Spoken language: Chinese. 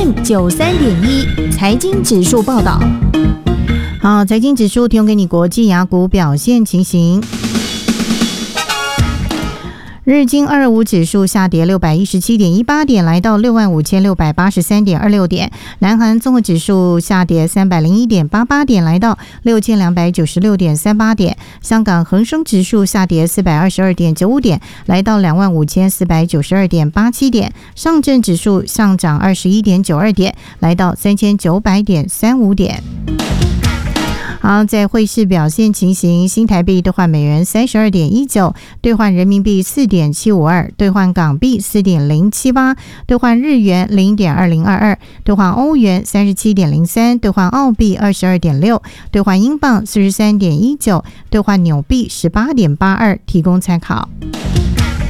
FM93.1财经指数报道。好，财经指数提供给你国际雅股表现情形。日经225指数下跌617.18点，来到65,683.26点。南韩综合指数下跌301.88点，来到6296.38点。香港恒生指数下跌422.95点，来到25,492.87点。上证指数上涨21.92点，来到3900.35点。好，在汇市表现情形，新台币兑换美元32.19，兑换人民币4.752，兑换港币4.078，兑换日元0.2022，兑换欧元37.03，兑换澳币22.6，兑换英镑43.19，兑换纽币18.82，提供参考。